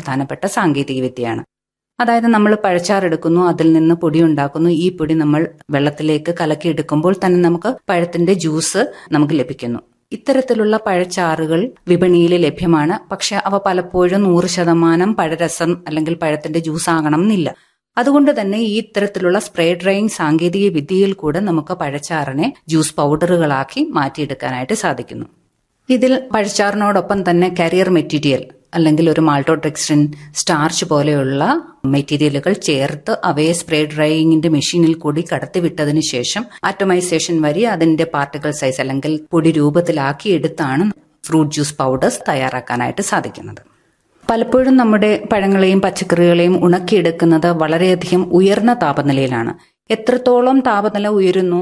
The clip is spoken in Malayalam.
പ്രധാനപ്പെട്ട സാങ്കേതിക വിദ്യയാണ്. അതായത് നമ്മൾ പഴച്ചാറെടുക്കുന്നു, അതിൽ നിന്ന് പൊടി ഉണ്ടാക്കുന്നു. ഈ പൊടി നമ്മൾ വെള്ളത്തിലേക്ക് കലക്കിയെടുക്കുമ്പോൾ തന്നെ നമുക്ക് പഴത്തിന്റെ ജ്യൂസ് നമുക്ക് ലഭിക്കുന്നു. ഇത്തരത്തിലുള്ള പഴച്ചാറുകൾ വിപണിയിൽ ലഭ്യമാണ്. പക്ഷെ അവ പലപ്പോഴും 100% പഴരസം അല്ലെങ്കിൽ പഴത്തിന്റെ ജ്യൂസ് ആകണം എന്നില്ല. അതുകൊണ്ട് തന്നെ ഈ ഇത്തരത്തിലുള്ള സ്പ്രേ ഡ്രൈയിങ് സാങ്കേതിക വിദ്യയിൽ കൂടെ നമുക്ക് പഴച്ചാറിനെ ജ്യൂസ് പൗഡറുകളാക്കി മാറ്റിയെടുക്കാനായിട്ട് സാധിക്കുന്നു. ഇതിൽ പഴച്ചാറിനോടൊപ്പം തന്നെ കരിയർ മെറ്റീരിയൽ അല്ലെങ്കിൽ ഒരു മാൾട്ടോഡെക്സ്ട്രിൻ, സ്റ്റാർച്ച് പോലെയുള്ള മെറ്റീരിയലുകൾ ചേർത്ത് അവയെ സ്പ്രേ ഡ്രൈയിങ്ങിന്റെ മെഷീനിൽ കൂടി കടത്തിവിട്ടതിനു ശേഷം ആറ്റോമൈസേഷൻ വഴി അതിന്റെ പാർട്ടിക്കിൾ സൈസ് അല്ലെങ്കിൽ പൊടി രൂപത്തിലാക്കി എടുത്താണ് ഫ്രൂട്ട് ജ്യൂസ് പൗഡേഴ്സ് തയ്യാറാക്കാനായിട്ട് സാധിക്കുന്നത്. പലപ്പോഴും നമ്മുടെ പഴങ്ങളെയും പച്ചക്കറികളെയും ഉണക്കിയെടുക്കുന്നത് വളരെയധികം ഉയർന്ന താപനിലയിലാണ്. എത്രത്തോളം താപനില ഉയരുന്നു